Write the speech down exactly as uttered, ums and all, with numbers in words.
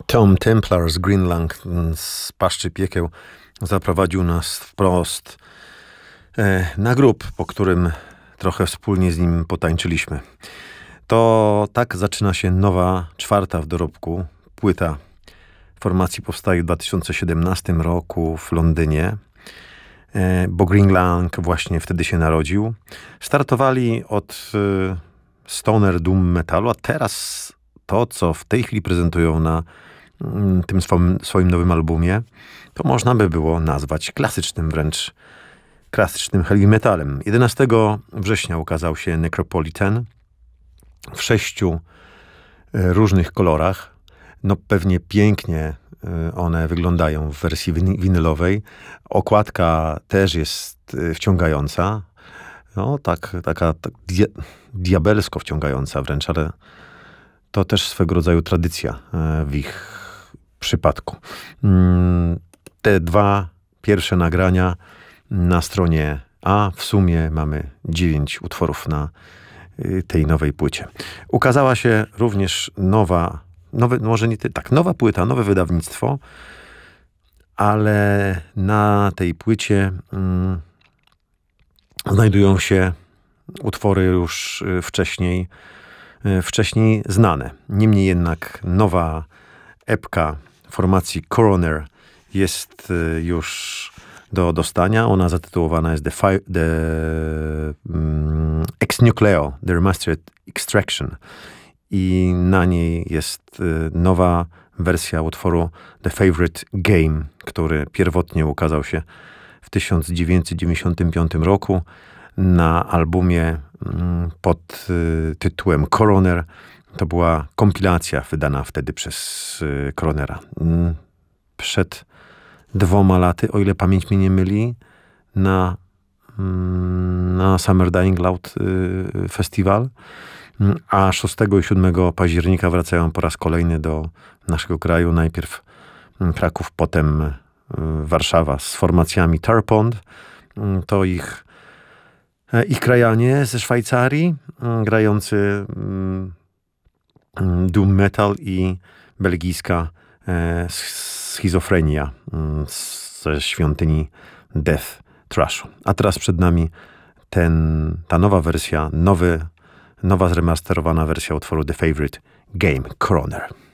Tom Templar z Green Lung z paszczy piekieł zaprowadził nas wprost na grób, po którym trochę wspólnie z nim potańczyliśmy. To tak zaczyna się nowa, czwarta w dorobku płyta formacji. Powstaje w dwa tysiące siedemnastym roku w Londynie, bo Green Lung właśnie wtedy się narodził. Startowali od stoner doom metalu, a teraz to, co w tej chwili prezentują na tym swoim, swoim nowym albumie, to można by było nazwać klasycznym wręcz, klasycznym heavy metalem. jedenastego września ukazał się Necropolitan w sześciu różnych kolorach. No pewnie pięknie one wyglądają w wersji winylowej. Okładka też jest wciągająca. No tak, taka tak dia diabelsko wciągająca wręcz, ale to też swego rodzaju tradycja w ich przypadku. Te dwa pierwsze nagrania na stronie A, w sumie mamy dziewięć utworów na tej nowej płycie. Ukazała się również nowa, nowe, może nie tak, nowa płyta, nowe wydawnictwo, ale na tej płycie mm, znajdują się utwory już wcześniej, wcześniej znane. Niemniej jednak nowa epka formacji Coroner jest już do dostania. Ona zatytułowana jest The, Fi The um, Ex Nucleo, The Remastered Extraction. I na niej jest nowa wersja utworu The Favorite Game, który pierwotnie ukazał się w tysiąc dziewięćset dziewięćdziesiątym piątym roku na albumie pod tytułem Coroner. To była kompilacja wydana wtedy przez Coronera. Przed dwoma laty, o ile pamięć mnie nie myli, na, na Summer Dying Loud Festival, a szóstego i siódmego października wracają po raz kolejny do naszego kraju. Najpierw Kraków, potem Warszawa z formacjami Tarpond. To ich, ich krajanie ze Szwajcarii, grający doom metal, i belgijska Schizofrenia ze świątyni Death Trashu. A teraz przed nami ten, ta nowa wersja, nowy, nowa zremasterowana wersja utworu The Favorite Game, Coroner.